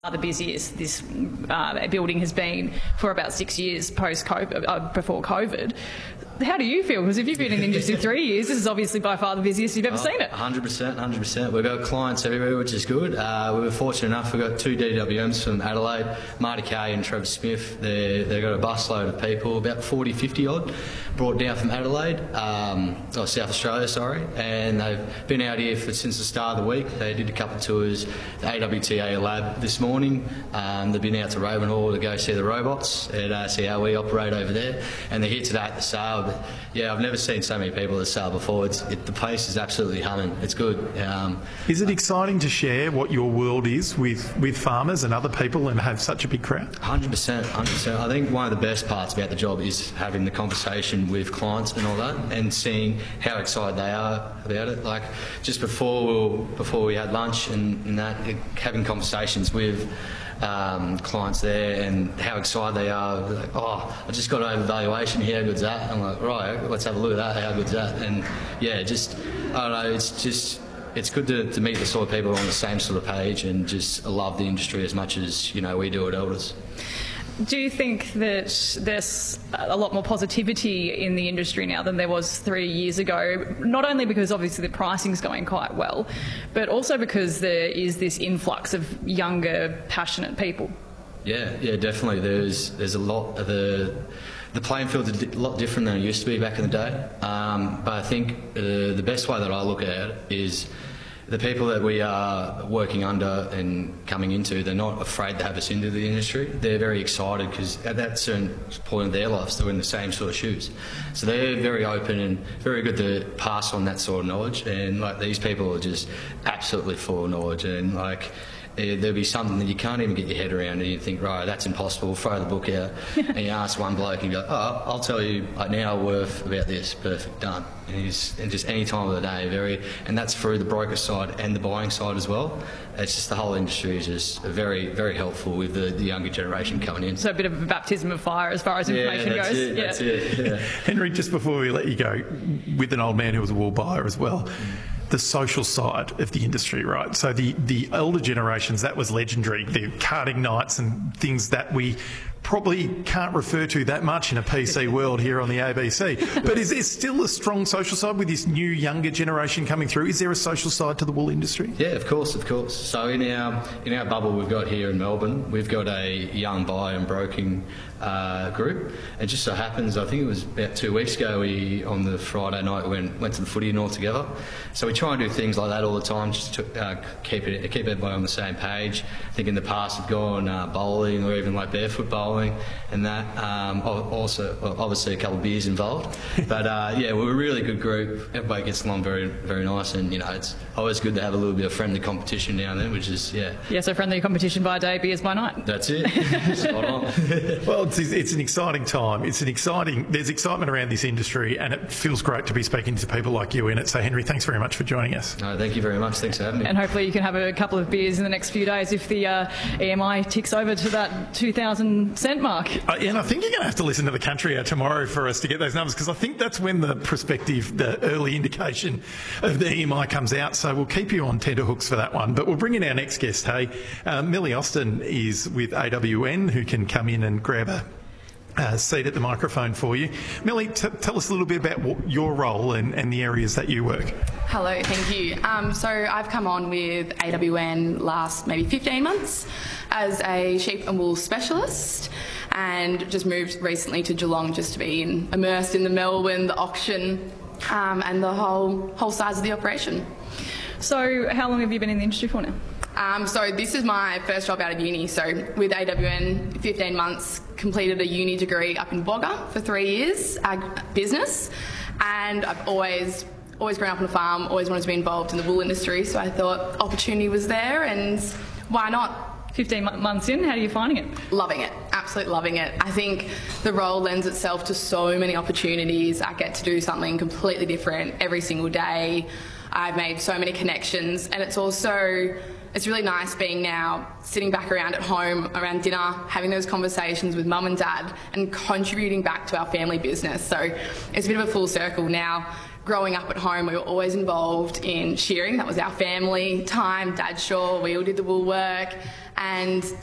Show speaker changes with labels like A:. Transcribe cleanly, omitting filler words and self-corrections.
A: the busiest this building has been for about 6 years post-COVID, before COVID. How do you feel? Because if you've been in the industry 3 years, this is obviously by far the busiest you've ever seen it.
B: 100%. We've got clients everywhere, which is good. We were fortunate enough, we've got 2 DWMs from Adelaide, Marty Kay and Trevor Smith. They've got a busload of people, about 40, 50 odd, brought down from Adelaide, South Australia, sorry, and they've been out here since the start of the week. They did a couple of tours, the AWTA lab this morning. They've been out to Ravenhall to go see the robots and see how we operate over there, and they're here today at the sale. But yeah, I've never seen so many people at the sale before. The place is absolutely humming. It's good.
C: Is it exciting to share what your world is with farmers and other people and have such a big crowd?
B: 100%. I think one of the best parts about the job is having the conversation with clients and all that, and seeing how excited they are about it. Like just before we had lunch and that, having conversations with clients there and how excited they are. Like, oh, I just got over valuation. How good's that? I'm like, right, let's have a look at that. How good's that? And yeah, I don't know. It's good to meet the sort of people on the same sort of page and just love the industry as much as we do at Elders.
A: Do you think that there's a lot more positivity in the industry now than there was 3 years ago? Not only because obviously the pricing's going quite well, but also because there is this influx of younger, passionate people.
B: Yeah, definitely. There's a lot of the playing field's a lot different than it used to be back in the day. But I think the best way that I look at it is the people that we are working under and coming into, they're not afraid to have us into the industry. They're very excited because at that certain point of their lives, they're in the same sort of shoes. So they're very open and very good to pass on that sort of knowledge. And like these people are just absolutely full of knowledge, and like there'll be something that you can't even get your head around and you think, right, that's impossible, throw the book out. And you ask one bloke and you go, oh, I'll tell you like now worth about this, perfect, done. And just any time of the day, and that's through the broker side and the buying side as well. It's just the whole industry is just very, very helpful with the younger generation coming in.
A: So a bit of a baptism of fire as far as information goes.
B: That's it. Yeah.
C: Henry, just before we let you go, with an old man who was a wool buyer as well, the social side of the industry, right? So the elder generations, that was legendary. The karting nights and things that we probably can't refer to that much in a PC world here on the ABC. But is there still a strong social side with this new younger generation coming through? Is there a social side to the wool industry?
B: Yeah, of course. So in our bubble we've got here in Melbourne, we've got a young buyer and broking group. It just so happens, I think it was about 2 weeks ago, we on the Friday night went to the footy and all together. So we try and do things like that all the time, just to keep everybody on the same page. I think in the past we've gone bowling or even like barefoot bowling and that. Also, obviously a couple of beers involved. But yeah, we're a really good group. Everybody gets along very, very nice, and it's always good to have a little bit of friendly competition now and then, which is
A: Yeah, so friendly competition by day, beers by night.
B: That's it. Spot on.
C: Well, it's an exciting time. There's excitement around this industry, and it feels great to be speaking to people like you in it. So Henry, thanks very much for joining us.
B: No, thank you very much. Thanks for having me.
A: And hopefully you can have a couple of beers in the next few days if the EMI ticks over to that 2,000 cent mark.
C: And I think you're going to have to listen to the country hour tomorrow for us to get those numbers, because I think that's when the early indication of the EMI comes out. So we'll keep you on tenterhooks for that one. But we'll bring in our next guest, Millie Austin is with AWN, who can come in and grab a seat at the microphone for you. Millie, tell us a little bit about your role and the areas that you work.
D: Hello, thank you. So I've come on with AWN last maybe 15 months as a sheep and wool specialist, and just moved recently to Geelong just to be immersed in the Melbourne, the auction, and the whole size of the operation.
A: So how long have you been in the industry for now?
D: So this is my first job out of uni. So with AWN, 15 months, completed a uni degree up in Wagga for 3 years, ag business, and I've always grown up on a farm, always wanted to be involved in the wool industry, so I thought opportunity was there and why not?
A: 15 months in, how are you finding it?
D: Loving it, absolutely loving it. I think the role lends itself to so many opportunities. I get to do something completely different every single day. I've made so many connections, and it's really nice being now sitting back around at home around dinner, having those conversations with mum and dad and contributing back to our family business. So it's a bit of a full circle now. growing up at home, we were always involved in shearing. That was our family time. Dad Shaw, we all did the wool work. And